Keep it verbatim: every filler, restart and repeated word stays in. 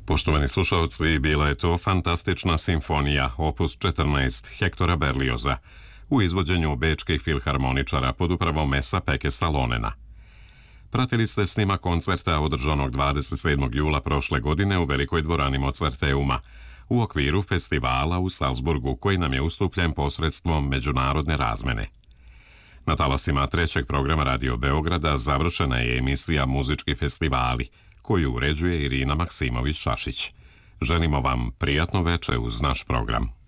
Poštovani slušalci, bila je to fantastična simfonija opus četrnaest Hektora Berlioza u izvođenju bečkih filharmoničara pod upravom Esa-Peke Salonena. Pratili ste snima koncerta održanog dvadeset sedmog jula prošle godine u velikoj dvorani Mozarteuma u okviru festivala u Salzburgu koji nam je ustupljen posredstvom međunarodne razmene. Na talasima trećeg programa Radio Beograda završena je emisija Muzički festivali koju uređuje Irina Maksimović-Šašić. Želimo vam prijatno veče uz naš program.